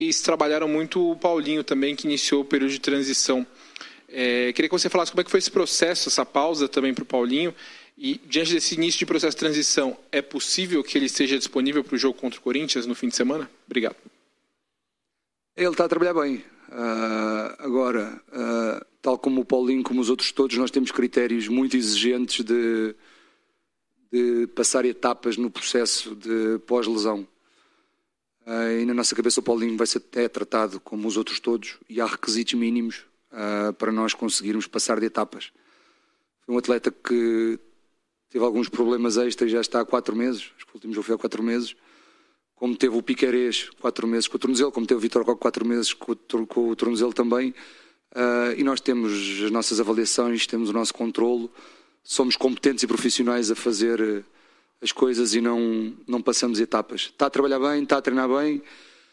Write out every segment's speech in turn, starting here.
Eles trabalharam muito o Paulinho também, que iniciou o período de transição. Queria que você falasse como é que foi esse processo, essa pausa também para o Paulinho. E diante desse início de processo de transição, é possível que ele esteja disponível para o jogo contra o Corinthians no fim de semana? Obrigado. Ele está a trabalhar bem. Agora, tal como o Paulinho, como os outros todos, nós temos critérios muito exigentes de passar etapas no processo de pós-lesão. E na nossa cabeça o Paulinho vai ser tratado como os outros todos e há requisitos mínimos para nós conseguirmos passar de etapas. Foi um atleta que teve alguns problemas extras e já está há 4 meses, acho que o último jogo foi há 4 meses, como teve o Piquerez 4 meses com o tornozelo, como teve o Vitor Roque 4 meses com o tornozelo também, e nós temos as nossas avaliações, temos o nosso controlo, somos competentes e profissionais a fazer as coisas e não passamos etapas. Está a trabalhar bem, está a treinar bem,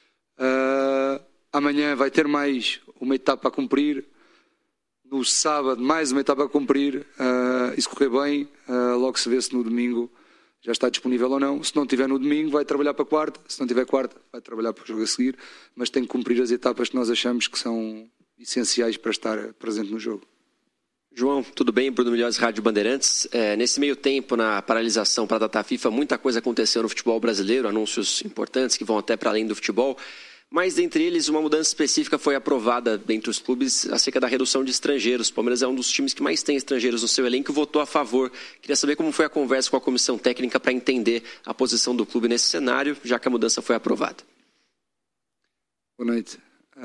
amanhã vai ter mais uma etapa a cumprir, no sábado mais uma etapa a cumprir, e se correr bem, logo se vê se no domingo já está disponível ou não. Se não tiver no domingo, vai trabalhar para quarta. Se não tiver quarta, vai trabalhar para o jogo a seguir. Mas tem que cumprir as etapas que nós achamos que são essenciais para estar presente no jogo. João, tudo bem? Bruno Milhões, Rádio Bandeirantes. Nesse meio tempo, na paralisação para a data FIFA, muita coisa aconteceu no futebol brasileiro, anúncios importantes que vão até para além do futebol. Mas, dentre eles, uma mudança específica foi aprovada entre os clubes acerca da redução de estrangeiros. O Palmeiras é um dos times que mais tem estrangeiros no seu elenco e votou a favor. Queria saber como foi a conversa com a comissão técnica para entender a posição do clube nesse cenário, já que a mudança foi aprovada. Boa noite.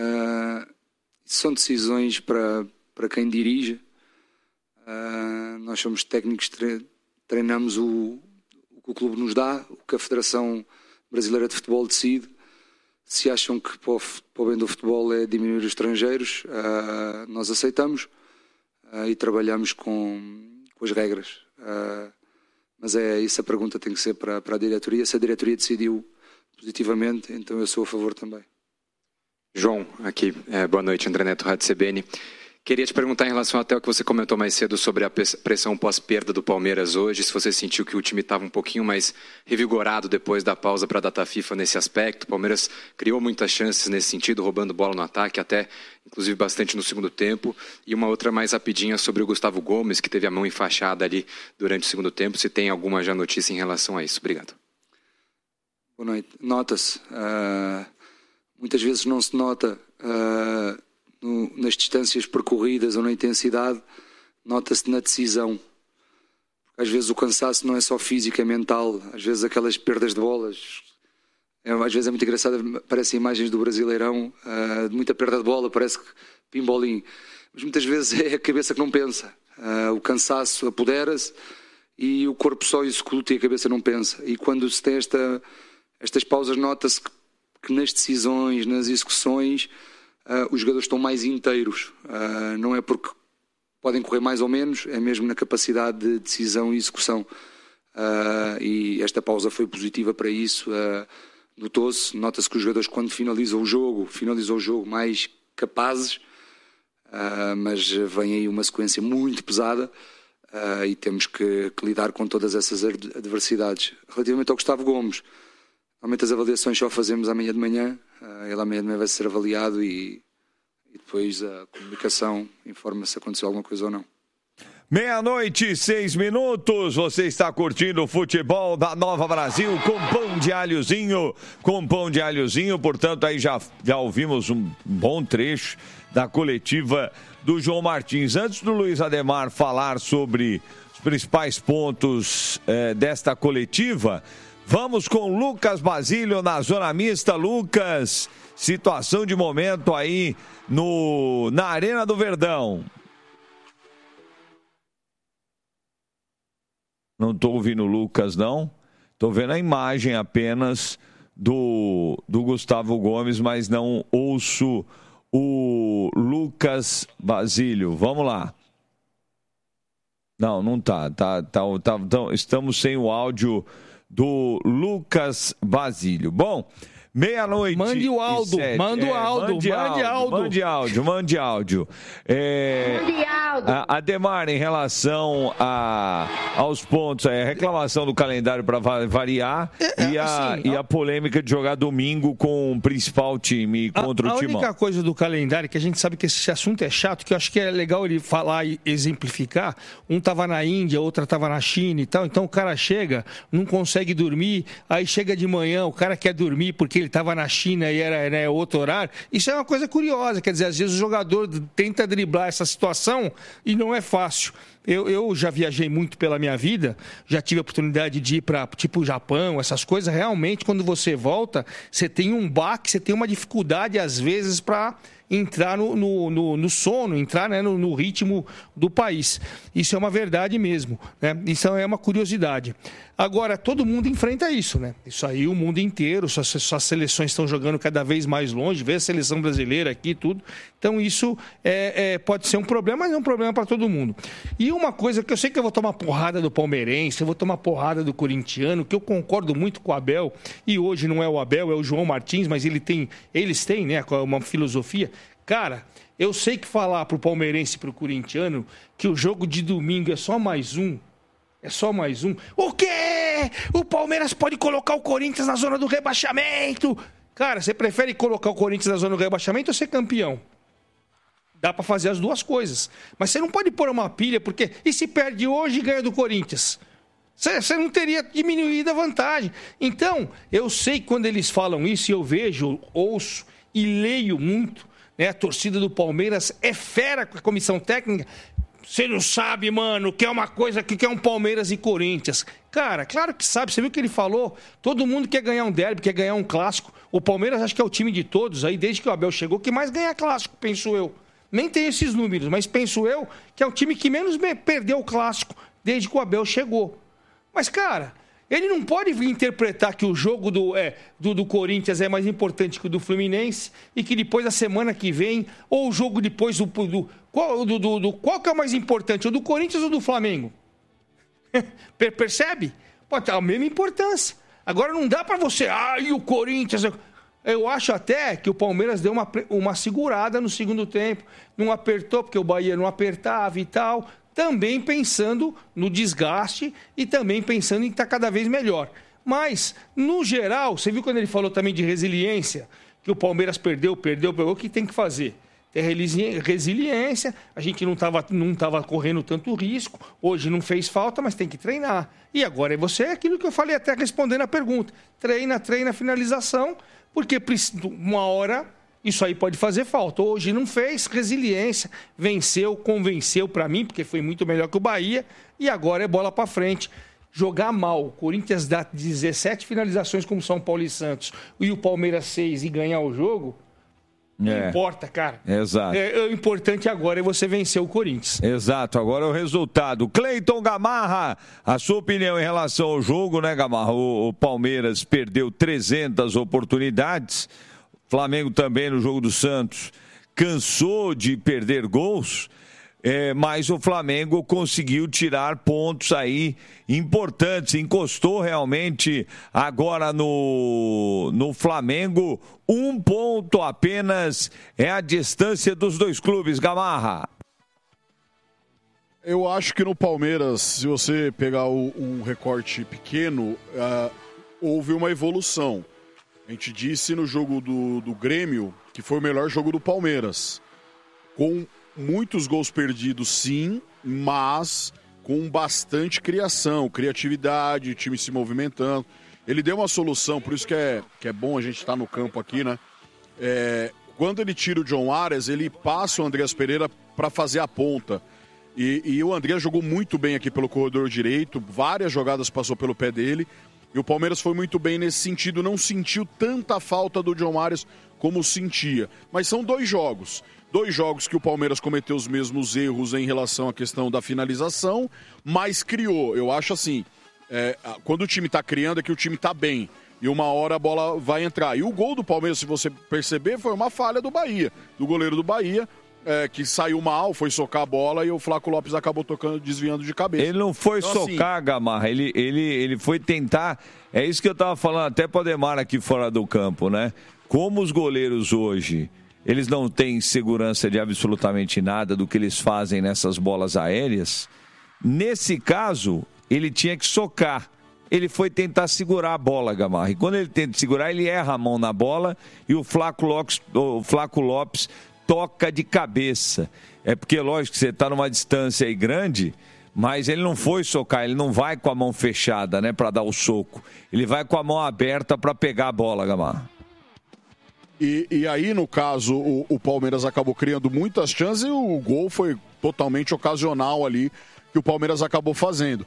São decisões para quem dirige. Nós somos técnicos, treinamos o que o clube nos dá, o que a Federação Brasileira de Futebol decide. Se acham que para o bem do futebol é diminuir os estrangeiros, nós aceitamos e trabalhamos com as regras. Mas isso a pergunta tem que ser para a diretoria. Se a diretoria decidiu positivamente, então eu sou a favor também. João, aqui, boa noite, André Neto, Rádio CBN. Queria te perguntar em relação até ao que você comentou mais cedo sobre a pressão pós-perda do Palmeiras hoje, se você sentiu que o time estava um pouquinho mais revigorado depois da pausa para a data FIFA nesse aspecto. O Palmeiras criou muitas chances nesse sentido, roubando bola no ataque, até inclusive bastante no segundo tempo. E uma outra mais rapidinha sobre o Gustavo Gomes, que teve a mão enfaixada ali durante o segundo tempo. Se tem alguma já notícia em relação a isso. Obrigado. Boa noite. Nota-se. Muitas vezes não se nota... nas distâncias percorridas ou na intensidade, nota-se na decisão. Porque às vezes o cansaço não é só físico, é mental. Às vezes aquelas perdas de bolas, às vezes é muito engraçado, aparecem imagens do Brasileirão, de muita perda de bola, parece que pimbolim. Mas muitas vezes é a cabeça que não pensa. O cansaço apodera-se e o corpo só executa e a cabeça não pensa. E quando se tem estas pausas, nota-se que nas decisões, nas execuções, os jogadores estão mais inteiros. Não é porque podem correr mais ou menos, é mesmo na capacidade de decisão e execução. E esta pausa foi positiva para isso. Notou-se, nota-se que os jogadores, quando finalizam o jogo mais capazes, mas vem aí uma sequência muito pesada e temos que lidar com todas essas adversidades. Relativamente ao Gustavo Gomes, normalmente as avaliações só fazemos amanhã de manhã. Ele amanhã de manhã vai ser avaliado e depois a comunicação informa se aconteceu alguma coisa ou não. 12:06. Você está curtindo o futebol da Nova Brasil com pão de alhozinho. Portanto, aí já ouvimos um bom trecho da coletiva do João Martins. Antes do Luiz Ademar falar sobre os principais pontos desta coletiva, vamos com Lucas Basílio na Zona Mista. Lucas, situação de momento aí na Arena do Verdão. Não estou ouvindo o Lucas, não. Estou vendo a imagem apenas do Gustavo Gomes, mas não ouço o Lucas Basílio. Vamos lá. Não tá. Estamos sem o áudio do Lucas Basílio. Bom, meia-noite. Mande o Aldo, manda o Aldo, mande áudio. Mande áudio. Ademar, em relação aos pontos, a reclamação do calendário para variar e a polêmica de jogar domingo com o principal time contra o Timão. A única coisa do calendário, que a gente sabe que esse assunto é chato, que eu acho que é legal ele falar e exemplificar. Um estava na Índia, outra estava na China e tal, então o cara chega, não consegue dormir, aí chega de manhã, o cara quer dormir porque ele estava na China e era outro horário. Isso é uma coisa curiosa, quer dizer, às vezes o jogador tenta driblar essa situação e não é fácil. Eu já viajei muito pela minha vida, já tive a oportunidade de ir para tipo o Japão, essas coisas. Realmente, quando você volta, você tem um baque, você tem uma dificuldade, às vezes, para entrar no sono, entrar, né, no ritmo do país. Isso é uma verdade mesmo, né? Isso é uma curiosidade. Agora, todo mundo enfrenta isso, né? Isso aí, o mundo inteiro, suas seleções estão jogando cada vez mais longe, vê a seleção brasileira aqui, tudo. Então, isso pode ser um problema, mas é um problema para todo mundo. E uma coisa que eu sei que eu vou tomar porrada do palmeirense, eu vou tomar porrada do corintiano, que eu concordo muito com o Abel, e hoje não é o Abel, é o João Martins, mas eles têm, né, uma filosofia. Cara, eu sei que falar pro palmeirense e pro corintiano que o jogo de domingo é só mais um. É só mais um. O quê? O Palmeiras pode colocar o Corinthians na zona do rebaixamento? Cara, você prefere colocar o Corinthians na zona do rebaixamento ou ser campeão? Dá pra fazer as duas coisas. Mas você não pode pôr uma pilha, porque... E se perde hoje e ganha do Corinthians? Você não teria diminuído a vantagem. Então, eu sei que quando eles falam isso, e eu vejo, ouço e leio muito, né? A torcida do Palmeiras é fera com a comissão técnica. Você não sabe, mano, que é uma coisa que é um Palmeiras e Corinthians. Cara, claro que sabe. Você viu o que ele falou? Todo mundo quer ganhar um derby, quer ganhar um clássico. O Palmeiras acho que é o time de todos aí, desde que o Abel chegou, que mais ganha clássico, penso eu. Nem tenho esses números, mas penso eu que é o time que menos perdeu o clássico desde que o Abel chegou. Mas, cara, ele não pode vir interpretar que o jogo do Corinthians é mais importante que o do Fluminense e que depois, a semana que vem, ou o jogo depois qual que é o mais importante, o do Corinthians ou do Flamengo? Percebe? Pode ter a mesma importância. Agora não dá para você... e o Corinthians... Eu acho até que o Palmeiras deu uma segurada no segundo tempo. Não apertou, porque o Bahia não apertava e tal. Também pensando no desgaste e também pensando em estar cada vez melhor. Mas, no geral, você viu quando ele falou também de resiliência, que o Palmeiras perdeu, o que tem que fazer? Ter resiliência, a gente não estava correndo tanto risco, hoje não fez falta, mas tem que treinar. E agora é aquilo que eu falei até respondendo a pergunta. Treina a finalização, porque uma hora isso aí pode fazer falta. Hoje não fez, resiliência, venceu, convenceu para mim, porque foi muito melhor que o Bahia, e agora é bola para frente. Jogar mal, o Corinthians dá 17 finalizações como São Paulo e Santos, e o Palmeiras 6 e ganhar o jogo, não importa, cara. Exato. O importante agora é você vencer o Corinthians. Exato, agora é o resultado. Cleiton Gamarra, a sua opinião em relação ao jogo, né, Gamarra? O Palmeiras perdeu 300 oportunidades, Flamengo também no jogo do Santos cansou de perder gols, mas o Flamengo conseguiu tirar pontos aí importantes, encostou realmente agora no Flamengo. 1 ponto apenas é a distância dos dois clubes, Gamarra. Eu acho que no Palmeiras, se você pegar um recorte pequeno, houve uma evolução. A gente disse no jogo do Grêmio que foi o melhor jogo do Palmeiras. Com muitos gols perdidos, sim, mas com bastante criatividade, o time se movimentando. Ele deu uma solução, por isso que é bom a gente estar no campo aqui, né? Quando ele tira o John Arias, ele passa o Andreas Pereira para fazer a ponta. E o Andreas jogou muito bem aqui pelo corredor direito, várias jogadas passou pelo pé dele. E o Palmeiras foi muito bem nesse sentido, não sentiu tanta falta do John Arias como sentia. Mas são 2 jogos. 2 jogos que o Palmeiras cometeu os mesmos erros em relação à questão da finalização, mas criou. Eu acho assim, quando o time está criando é que o time está bem. E uma hora a bola vai entrar. E o gol do Palmeiras, se você perceber, foi uma falha do Bahia, do goleiro do Bahia. que saiu mal, foi socar a bola e o Flaco Lopes acabou desviando de cabeça. Ele não foi então, socar, assim... Gamarra, ele foi tentar, é isso que eu estava falando até para o Ademar aqui fora do campo, né? Como os goleiros hoje, eles não têm segurança de absolutamente nada do que eles fazem nessas bolas aéreas, nesse caso, ele tinha que socar. Ele foi tentar segurar a bola, Gamarra. E quando ele tenta segurar, ele erra a mão na bola e o Flaco Lopes toca de cabeça. É porque, lógico, que você está numa distância aí grande, mas ele não foi socar, ele não vai com a mão fechada, né, para dar o soco. Ele vai com a mão aberta para pegar a bola, Gamarra. E aí, no caso, o Palmeiras acabou criando muitas chances e o gol foi totalmente ocasional ali, que o Palmeiras acabou fazendo.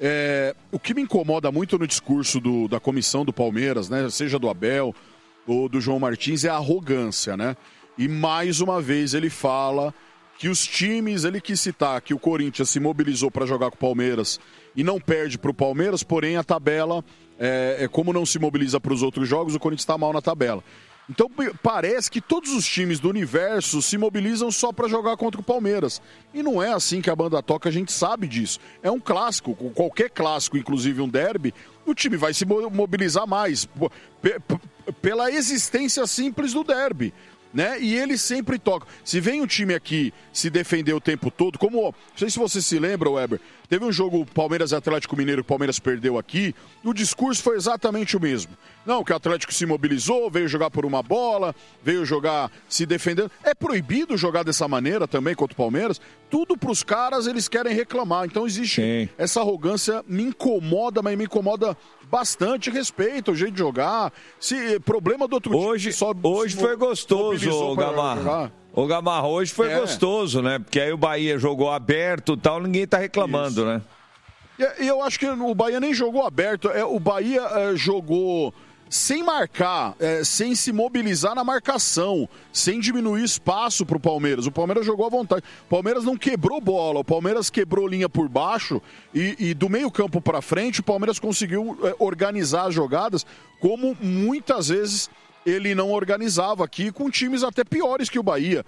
O que me incomoda muito no discurso da comissão do Palmeiras, né, seja do Abel ou do João Martins, é a arrogância, né? E mais uma vez ele fala que os times, ele quis citar que o Corinthians se mobilizou para jogar com o Palmeiras e não perde para o Palmeiras, porém a tabela, como não se mobiliza para os outros jogos, o Corinthians está mal na tabela. Então parece que todos os times do universo se mobilizam só para jogar contra o Palmeiras. E não é assim que a banda toca, a gente sabe disso. É um clássico, qualquer clássico, inclusive um derby, o time vai se mobilizar mais pela existência simples do derby. Né? E eles sempre tocam. Se vem um time aqui se defender o tempo todo, como, não sei se você se lembra, Weber, teve um jogo Palmeiras e Atlético Mineiro que o Palmeiras perdeu aqui, e o discurso foi exatamente o mesmo. Não, que o Atlético se mobilizou, veio jogar por uma bola, veio jogar se defendendo. É proibido jogar dessa maneira também contra o Palmeiras. Tudo pros caras, eles querem reclamar. Então existe essa arrogância, me incomoda, mas me incomoda bastante. Respeito o jeito de jogar. Problema do outro time. Hoje foi gostoso, Gamarra. Ô Gamarra, hoje foi gostoso, né? Porque aí o Bahia jogou aberto e tal, ninguém tá reclamando, né? E eu acho que o Bahia nem jogou aberto. O Bahia jogou sem marcar, sem se mobilizar na marcação, sem diminuir espaço para o Palmeiras. O Palmeiras jogou à vontade. O Palmeiras não quebrou bola, o Palmeiras quebrou linha por baixo e do meio campo para frente o Palmeiras conseguiu organizar as jogadas como muitas vezes ele não organizava aqui com times até piores que o Bahia.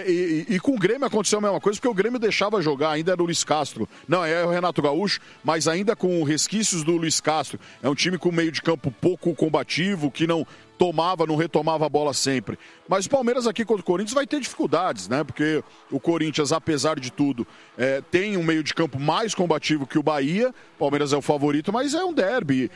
E com o Grêmio aconteceu a mesma coisa, porque o Grêmio deixava jogar, ainda era o Luiz Castro. Não, é o Renato Gaúcho, mas ainda com resquícios do Luiz Castro. É um time com meio de campo pouco combativo, que não retomava a bola sempre. Mas o Palmeiras aqui contra o Corinthians vai ter dificuldades, né? Porque o Corinthians, apesar de tudo, tem um meio de campo mais combativo que o Bahia. O Palmeiras é o favorito, mas é um derby.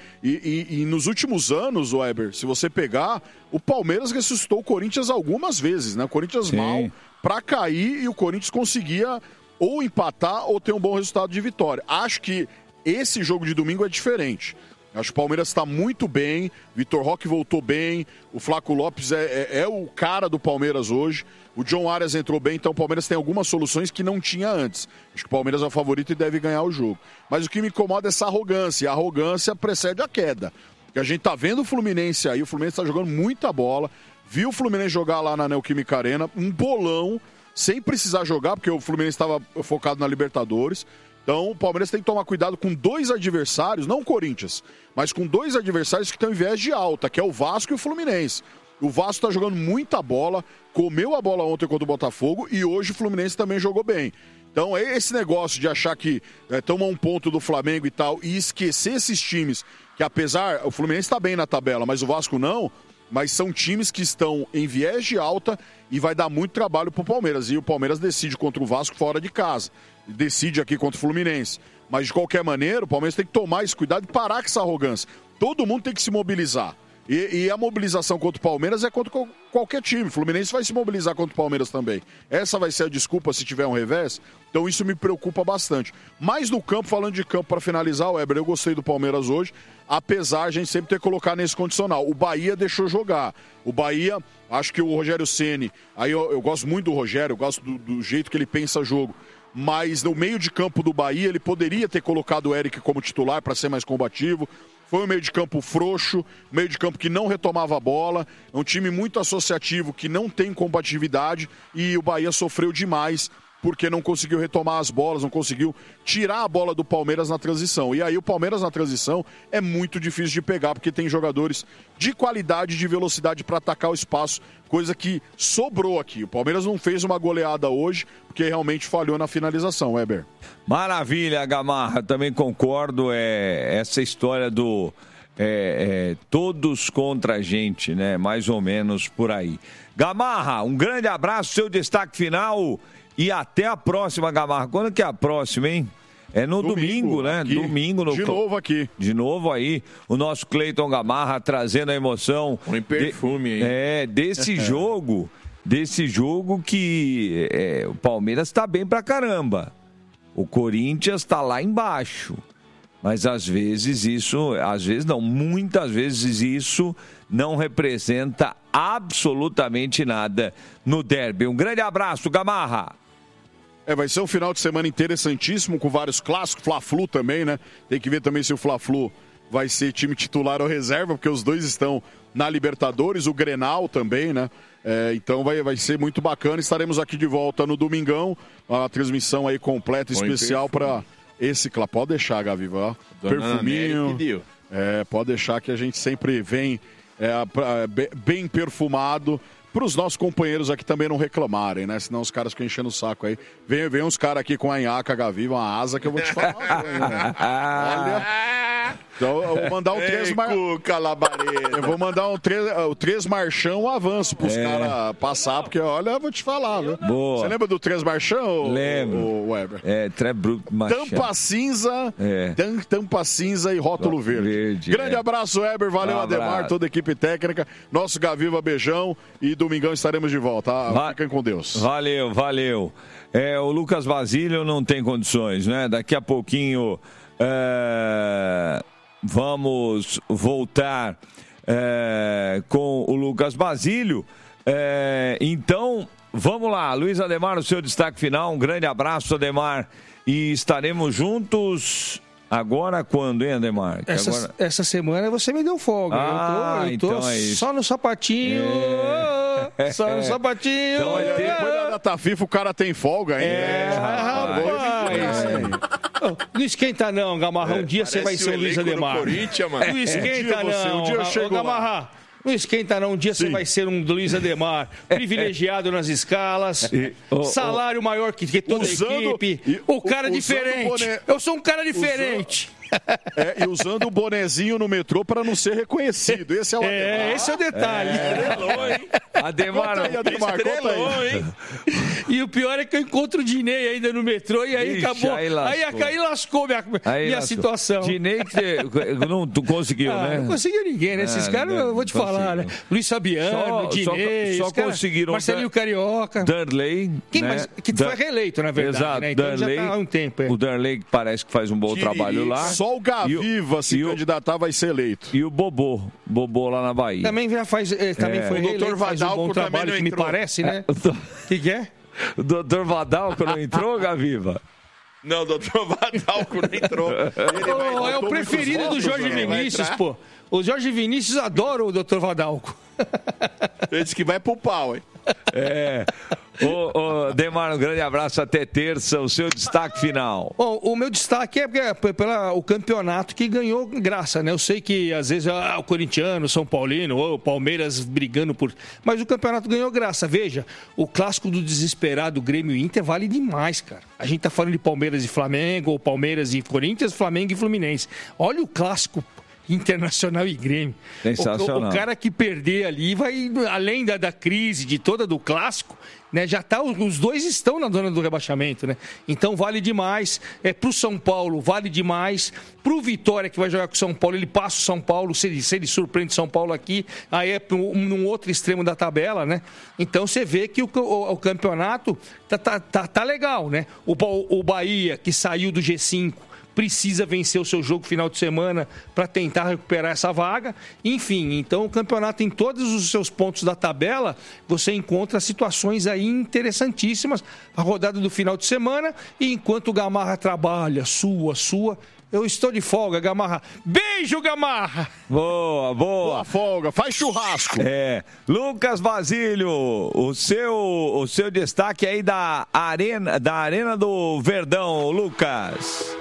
E nos últimos anos, Weber, se você pegar, o Palmeiras ressuscitou o Corinthians algumas vezes, né? O Corinthians mal para cair e o Corinthians conseguia ou empatar ou ter um bom resultado de vitória. Acho que esse jogo de domingo é diferente. Acho que o Palmeiras está muito bem, Vitor Roque voltou bem, o Flaco Lopes é o cara do Palmeiras hoje, o John Arias entrou bem, então o Palmeiras tem algumas soluções que não tinha antes. Acho que o Palmeiras é o favorito e deve ganhar o jogo. Mas o que me incomoda é essa arrogância, e a arrogância precede a queda. Porque a gente tá vendo o Fluminense aí, o Fluminense tá jogando muita bola, viu o Fluminense jogar lá na Neoquímica Arena, um bolão, sem precisar jogar, porque o Fluminense estava focado na Libertadores. Então o Palmeiras tem que tomar cuidado com dois adversários, não o Corinthians, mas com dois adversários que estão em viés de alta, que é o Vasco e o Fluminense. O Vasco está jogando muita bola, comeu a bola ontem contra o Botafogo e hoje o Fluminense também jogou bem. Então esse negócio de achar que toma um ponto do Flamengo e tal e esquecer esses times, que apesar, o Fluminense está bem na tabela, mas o Vasco não, mas são times que estão em viés de alta e vai dar muito trabalho para o Palmeiras. E o Palmeiras decide contra o Vasco fora de casa. Decide aqui contra o Fluminense. Mas, de qualquer maneira, o Palmeiras tem que tomar esse cuidado e parar com essa arrogância. Todo mundo tem que se mobilizar. E a mobilização contra o Palmeiras é contra qualquer time. O Fluminense vai se mobilizar contra o Palmeiras também. Essa vai ser a desculpa se tiver um revés. Então isso me preocupa bastante. Mas no campo, falando de campo para finalizar, Weber, eu gostei do Palmeiras hoje, apesar de a gente sempre ter colocado nesse condicional. O Bahia deixou jogar. O Bahia, acho que o Rogério Ceni, aí eu gosto muito do Rogério, eu gosto do jeito que ele pensa jogo. Mas no meio de campo do Bahia, ele poderia ter colocado o Eric como titular para ser mais combativo. Foi um meio de campo frouxo, meio de campo que não retomava a bola, um time muito associativo que não tem combatividade e o Bahia sofreu demais porque não conseguiu retomar as bolas, não conseguiu tirar a bola do Palmeiras na transição. E aí o Palmeiras na transição é muito difícil de pegar, porque tem jogadores de qualidade, de velocidade para atacar o espaço, coisa que sobrou aqui. O Palmeiras não fez uma goleada hoje, porque realmente falhou na finalização, Weber. Maravilha, Gamarra, também concordo, essa história do todos contra a gente, né? Mais ou menos por aí. Gamarra, um grande abraço, seu destaque final e até a próxima, Gamarra. Quando que é a próxima, hein? É no domingo, né? Aqui. Domingo. De novo aqui. De novo aí, o nosso Cleiton Gamarra trazendo a emoção. Um perfume aí. Desse jogo que o Palmeiras tá bem pra caramba. O Corinthians tá lá embaixo. Mas muitas vezes isso não representa absolutamente nada no derby. Um grande abraço, Gamarra. Vai ser um final de semana interessantíssimo, com vários clássicos, Fla-Flu também, né? Tem que ver também se o Fla-Flu vai ser time titular ou reserva, porque os dois estão na Libertadores, o Grenal também, né? Então vai ser muito bacana. Estaremos aqui de volta no domingão, a transmissão aí completa, especial para esse clã. Pode deixar, Gaviva, perfuminho. Pode deixar que a gente sempre vem bem perfumado, para os nossos companheiros aqui também não reclamarem, né? Senão os caras ficam enchendo o saco aí. Vem uns caras aqui com a nhaca, Gaviva, uma asa que eu vou te falar. Né? Olha. Então eu vou mandar um 3 Eu vou mandar um 3 marchão, um avanço pros caras passar, porque olha, eu vou te falar, viu? Boa. Você lembra do 3 marchão? Lembro. Weber? Très Brut marchão. Tampa cinza e rótulo verde. Grande abraço, Weber. Valeu, Ademar, toda a equipe técnica. Nosso Gaviva, beijão. E domingão estaremos de volta. Fiquem com Deus. Valeu. O Lucas Basílio não tem condições, né? Daqui a pouquinho vamos voltar com o Lucas Basílio. Então, vamos lá. Luiz Ademar, o seu destaque final. Um grande abraço, Ademar. E estaremos juntos... Agora quando, hein, Ademar? Essa semana você me deu folga. Eu tô então é isso. Só no sapatinho. Só no sapatinho. Então, depois da data FIFA o cara tem folga ainda. Rapaz. Não esquenta não, Gamarra. Um dia você vai ser o Luiz Ademar. Não esquenta não. Um dia eu chego Gamarra. Não esquenta não, um dia você vai ser um Luiz Ademar, privilegiado nas escalas, salário maior que toda a equipe, o cara diferente. Eu sou um cara diferente. E usando o bonezinho no metrô para não ser reconhecido. Esse é o Ademar. Esse é o detalhe. Ademar, conta aí. E o pior é que eu encontro o Dinei ainda no metrô e aí acabou. Aí lascou minha situação. Dinei, não conseguiu, né? Não conseguiu ninguém, né? Esses caras, eu vou te falar, né? Luiz Fabiano, Dinei, só conseguiram Marcelinho Carioca. Darley. Que foi reeleito, na verdade. Exato, né? Então Darley, já tá há um tempo. O Darley parece que faz um bom trabalho lá. Só o Gaviva se candidatar vai ser eleito. E o Bobô lá na Bahia. Também já faz, foi o Dr. Vadalco um bom trabalho, que me parece, né? O que é? O Dr. Vadalco não entrou, Gaviva? Não, o Dr. Vadalco não entrou. É o preferido do Jorge Vinícius, pô. O Jorge Vinícius adora o Dr. Vadalco. Ele disse que vai pro pau, hein? Demar, um grande abraço, até terça. O seu destaque final. Bom, o meu destaque é pelo campeonato que ganhou graça, né? Eu sei que às vezes o corintiano, o São Paulino, ou o Palmeiras brigando por... Mas o campeonato ganhou graça. Veja, o clássico do desesperado Grêmio e Inter vale demais, cara. A gente tá falando de Palmeiras e Flamengo, ou Palmeiras e Corinthians, Flamengo e Fluminense. Olha o clássico Internacional e Grêmio. Sensacional. O cara que perder ali vai, além da crise de toda do clássico, né? Já tá, os dois estão na zona do rebaixamento, né? Então vale demais. Pro São Paulo vale demais. Pro Vitória, que vai jogar com o São Paulo, ele passa o São Paulo, se ele surpreende São Paulo aqui, aí é num outro extremo da tabela, né? Então você vê que o campeonato tá legal, né? O Bahia, que saiu do G5, precisa vencer o seu jogo final de semana para tentar recuperar essa vaga. Enfim, então o campeonato, em todos os seus pontos da tabela, você encontra situações aí interessantíssimas. A rodada do final de semana, e enquanto o Gamarra trabalha, sua, Eu estou de folga, Gamarra. Beijo, Gamarra! Boa. Boa folga, faz churrasco. Lucas Basílio, o seu destaque aí da Arena do Verdão, Lucas.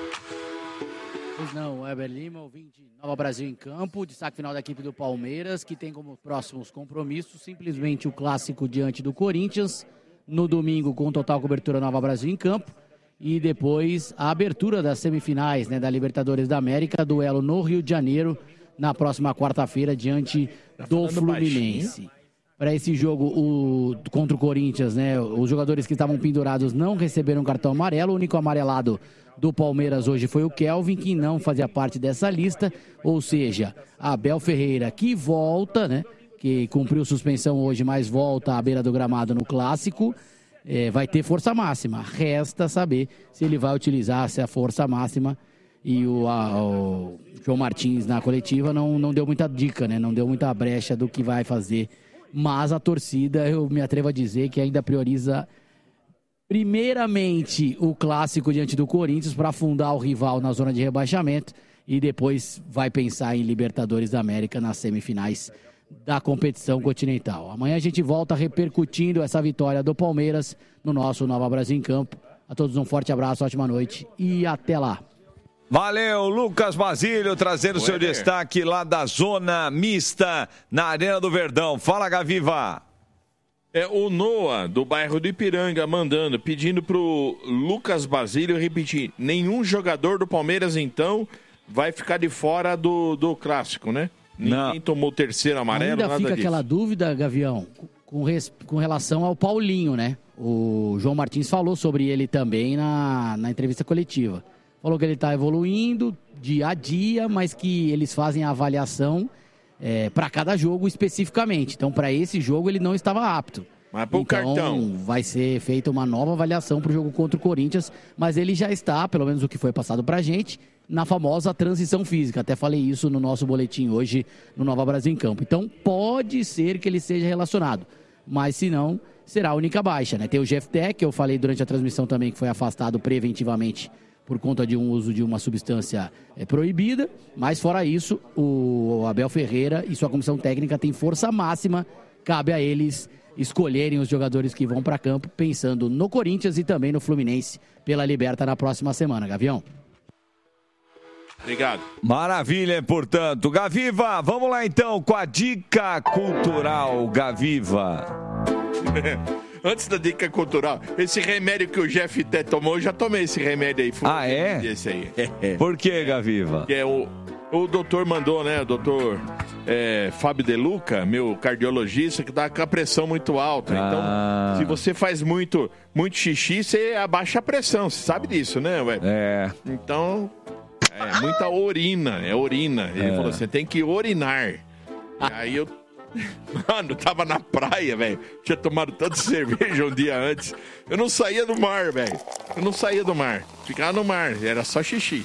Pois não, Weber Lima, ouvinte Nova Brasil em Campo, destaque final da equipe do Palmeiras, que tem como próximos compromissos simplesmente o clássico diante do Corinthians, no domingo com total cobertura Nova Brasil em Campo, e depois a abertura das semifinais, né, da Libertadores da América, duelo no Rio de Janeiro, na próxima quarta-feira, diante do Fluminense. Para esse jogo contra o Corinthians, né, os jogadores que estavam pendurados não receberam cartão amarelo. O único amarelado do Palmeiras hoje foi o Kelvin, que não fazia parte dessa lista. Ou seja, Abel Ferreira, que volta, né, que cumpriu suspensão hoje, mas volta à beira do gramado no Clássico, vai ter força máxima. Resta saber se ele vai utilizar essa força máxima. E o João Martins, na coletiva, não deu muita dica, né? Não deu muita brecha do que vai fazer. Mas a torcida, eu me atrevo a dizer que ainda prioriza primeiramente o clássico diante do Corinthians para afundar o rival na zona de rebaixamento e depois vai pensar em Libertadores da América nas semifinais da competição continental. Amanhã a gente volta repercutindo essa vitória do Palmeiras no nosso Nova Brasil em Campo. A todos um forte abraço, ótima noite e até lá. Valeu, Lucas Basílio, trazendo seu destaque lá da zona mista na Arena do Verdão. Fala, Gaviva. O Noah, do bairro do Ipiranga, pedindo pro Lucas Basílio repetir. Nenhum jogador do Palmeiras, então, vai ficar de fora do clássico, né? Ninguém tomou o terceiro amarelo, ainda nada fica disso. Aquela dúvida, Gavião, com relação ao Paulinho, né? O João Martins falou sobre ele também na entrevista coletiva. Falou que ele está evoluindo dia a dia, mas que eles fazem a avaliação para cada jogo especificamente. Então, para esse jogo, ele não estava apto. Mas pro cartão. Vai ser feita uma nova avaliação para o jogo contra o Corinthians, mas ele já está, pelo menos o que foi passado para a gente, na famosa transição física. Até falei isso no nosso boletim hoje no Nova Brasil em Campo. Então, pode ser que ele seja relacionado, mas se não, será a única baixa, né? Tem o Jefté, que eu falei durante a transmissão também, que foi afastado preventivamente por conta de um uso de uma substância proibida, mas fora isso, o Abel Ferreira e sua comissão técnica têm força máxima, cabe a eles escolherem os jogadores que vão para campo, pensando no Corinthians e também no Fluminense pela Liberta na próxima semana, Gavião. Obrigado. Maravilha, portanto. Gaviva, vamos lá então com a dica cultural, Gaviva. Antes da dica cultural, esse remédio que o Jeff Té tomou, eu já tomei esse remédio aí. Esse aí. Por que, Gaviva? Que o doutor mandou, né? O doutor Fábio De Luca, meu cardiologista, que tá com a pressão muito alta. Então, se você faz muito xixi, você abaixa a pressão. Você sabe disso, né, ué? Então, muita urina. Ele falou, você tem que urinar. E aí eu... Mano, tava na praia, velho. Tinha tomado tanta cerveja um dia antes. Eu não saía do mar, velho. Ficava no mar. Era só xixi.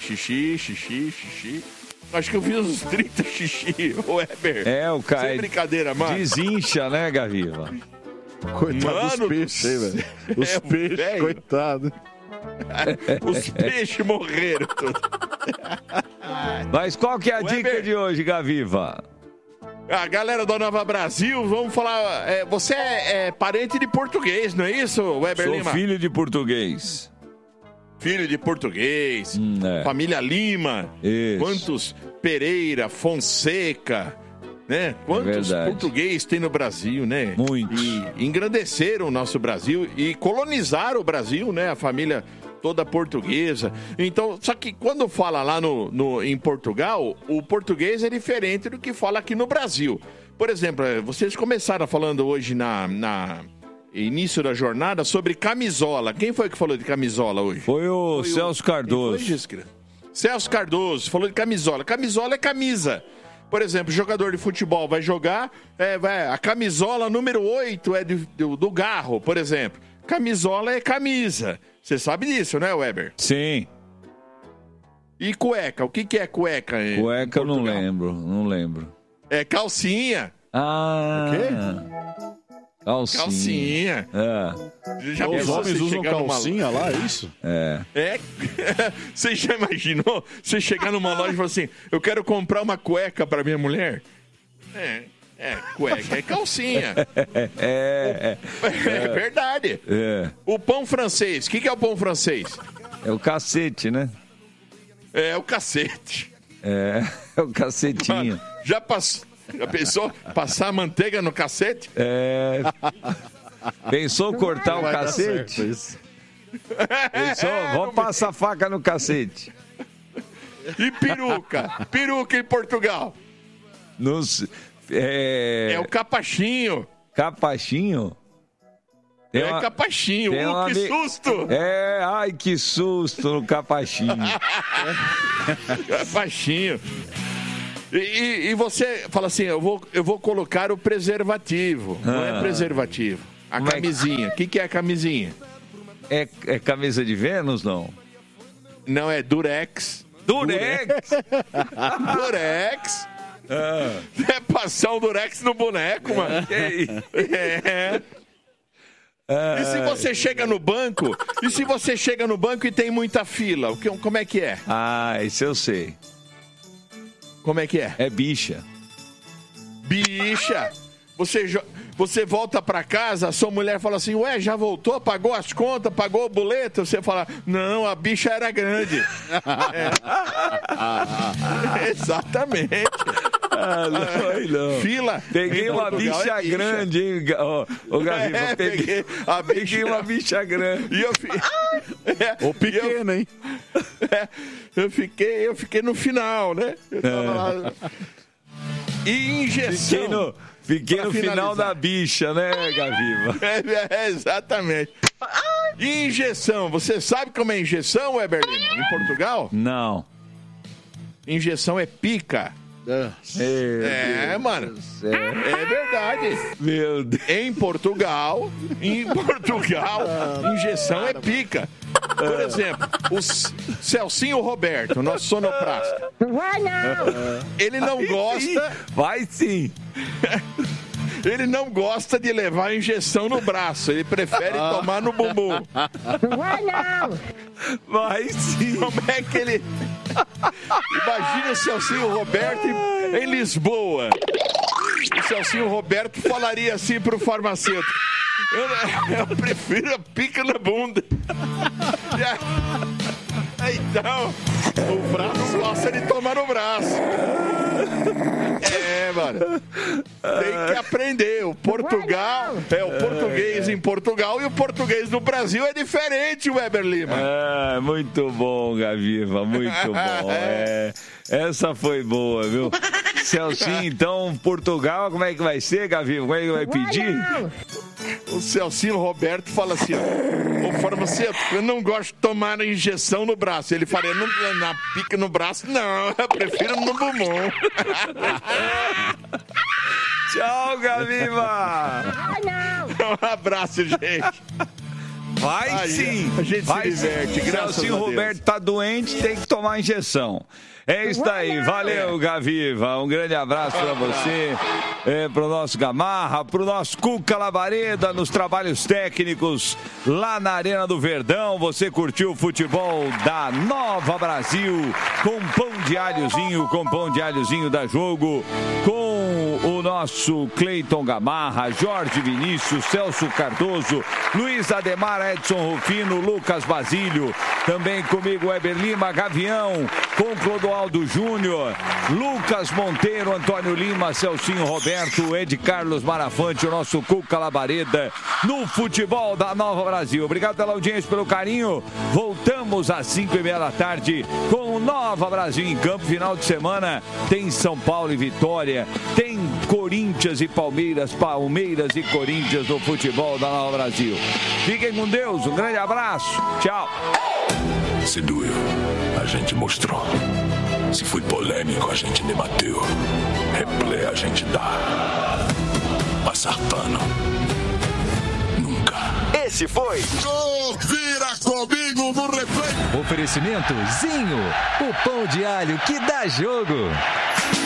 Acho que eu fiz uns 30 xixi, o Weber. O cara. Sem brincadeira, mano. Desincha, né, Gaviva? Coitado dos peixes aí, velho. Os peixes, coitado. Os peixes morreram todos. Mas qual que é a dica de hoje, Gaviva? A galera da Nova Brasil, vamos falar... você é parente de português, não é isso, Weber Lima? Sou filho de português. Filho de português. Família Lima. Isso. Quantos Pereira, Fonseca, né? Quantos portugueses tem no Brasil, né? Muitos. E engrandeceram o nosso Brasil e colonizaram o Brasil, né? A família toda portuguesa. Então, só que quando fala lá em Portugal, o português é diferente do que fala aqui no Brasil. Por exemplo, vocês começaram falando hoje na início da jornada sobre camisola. Quem foi que falou de camisola hoje? Foi o Celso Cardoso. Celso Cardoso falou de camisola. Camisola é camisa. Por exemplo, jogador de futebol vai jogar, a camisola número 8 é do Garro, por exemplo. Camisola é camisa. Você sabe disso, né, Weber? Sim. E cueca? O que é cueca? Cueca eu não lembro. É calcinha. O quê? Calcinha. Já os homens usam calcinha lá, é isso? Você já imaginou? Você chegar numa loja e falar assim, eu quero comprar uma cueca pra minha mulher? Cueca é calcinha. É verdade. O pão francês, o que é o pão francês? É o cacete, né? É o cacete. É o cacetinho. Mano, já pensou passar manteiga no cacete? Pensou cortar o cacete? Pensou, vamos passar faca no cacete. E peruca? Peruca em Portugal? É o capachinho. Capachinho? Capachinho. Que susto! Ai, que susto no capachinho. Capachinho. E você fala assim, eu vou colocar o preservativo. Não é preservativo. A camisinha. O que é a camisinha? É camisa de Vênus, não? Não, é Durex. Durex? Durex. É passar o Durex no boneco, mano. E se você chega no banco? E se você chega no banco e tem muita fila? Como é que é? Isso eu sei. Como é que é? É bicha. Bicha. Você volta pra casa, a sua mulher fala assim, ué, já voltou? Pagou as contas? Pagou o boleto? Você fala, não, a bicha era grande. Exatamente. Não. Fila. Peguei uma bicha grande, hein, Gaviva? Peguei uma bicha grande. E Ou pequena, hein? Eu fiquei no final, né? Eu tava lá. E injeção. Fiquei no final da bicha, né, Gaviva? Exatamente. E injeção? Você sabe como é injeção, Weber Lima? Em Portugal? Não. Injeção é pica. Mano. É verdade. Meu Deus. Em Portugal, injeção é pica. Por exemplo, o Celcinho Roberto, nosso sonoplasta. Vai não! Ele não gosta... Vai sim! Ele não gosta de levar injeção no braço. Ele prefere tomar no bumbum. Vai não! Vai sim! Como é que ele... Imagina o Celcinho Roberto em Lisboa. O Celcinho Roberto falaria assim pro farmacêutico. Eu prefiro a pica na bunda. Então, o braço gosta de tomar no braço. Mano. Tem que aprender. O Portugal o português em Portugal e o português no Brasil é diferente, Weber Lima. Muito bom, Gaviva, muito bom. Essa foi boa, viu? Celcinho, então, Portugal, como é que vai ser, Gaviva? Como é que vai pedir? O Celcinho Roberto fala assim, ó, ô farmacêutico, eu não gosto de tomar injeção no braço. Ele fala, na pica no braço, não, eu prefiro no bumbum. Tchau, Gaviva! Um abraço, gente. Vai sim! A gente se diverte, graças a Deus. Celcinho Roberto tá doente, tem que tomar injeção. É isso aí, valeu, Gaviva. Um grande abraço para você, pro nosso Gamarra, pro nosso Cuca Labareda nos trabalhos técnicos lá na Arena do Verdão. Você curtiu o futebol da Nova Brasil com pão de alhozinho da Jogo, com o nosso Cleiton Gamarra, Jorge Vinícius, Celso Cardoso, Luiz Ademar, Edson Rufino, Lucas Basílio, também comigo Weber Lima, Gavião, com Clodoaldo Júnior, Lucas Monteiro, Antônio Lima, Celcinho Roberto, Ed Carlos Marafante, o nosso Cuca Labareda, no futebol da Nova Brasil. Obrigado pela audiência, pelo carinho. Voltamos às 5:30 da tarde com o Nova Brasil em campo. Final de semana tem São Paulo e Vitória, tem Corinthians e Palmeiras e Corinthians no futebol da Nova Brasil. Fiquem com Deus, um grande abraço, tchau. Se doeu, a gente mostrou. Se foi polêmico, a gente debateu. Replay a gente dá. Passar pano. Nunca. Esse foi Vira comigo no replay. Oferecimento Zinho, o pão de alho que dá jogo.